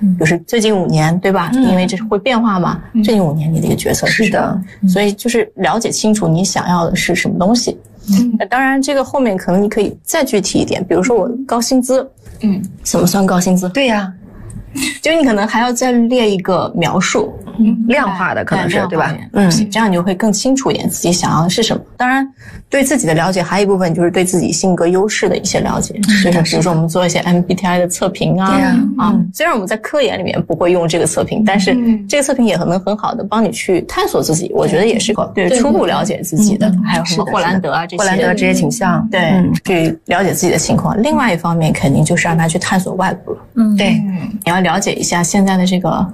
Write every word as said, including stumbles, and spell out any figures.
比如说最近五年，对吧？因为这是会变化嘛，最近五年你的一个决策是什么？所以就是了解清楚你想要的是什么东西。嗯，当然这个后面可能你可以再具体一点，比如说我高薪资，嗯，怎么算高薪资？ 对呀， 就你可能还要再列一个描述， 嗯，量化的可能是对吧？ 嗯，这样你就会更清楚一点自己想要的是什么。当然，对自己的了解还有一部分就是对自己性格优势的一些了解，就是比如说我们做一些 M B T I 的测评啊，啊，虽然我们在科研里面不会用这个测评，但是这个测评也可能很好的帮你去探索自己，我觉得也是对初步了解自己的。还有什么霍兰德啊这些， 霍兰德职业倾向， 对，去了解自己的情况。另外一方面，肯定就是让他去探索外部了。嗯，对，你要了解一下现在的这个